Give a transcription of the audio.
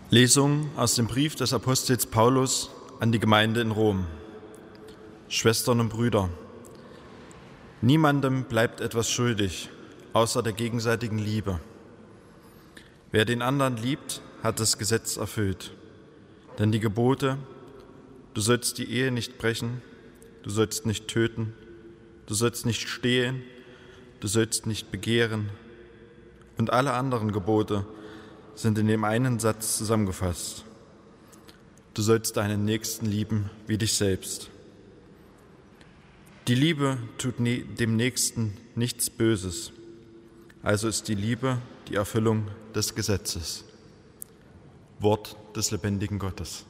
Lesung aus dem Brief des Apostels Paulus an die Gemeinde in Rom. Schwestern und Brüder, niemandem bleibt etwas schuldig, außer der gegenseitigen Liebe. Wer den anderen liebt, hat das Gesetz erfüllt. Denn die Gebote, du sollst die Ehe nicht brechen, du sollst nicht töten, du sollst nicht stehlen, du sollst nicht begehren und alle anderen Gebote sind in dem einen Satz zusammengefasst. Du sollst deinen Nächsten lieben wie dich selbst. Die Liebe tut dem Nächsten nichts Böses, also ist die Liebe die Erfüllung des Gesetzes. Wort des lebendigen Gottes.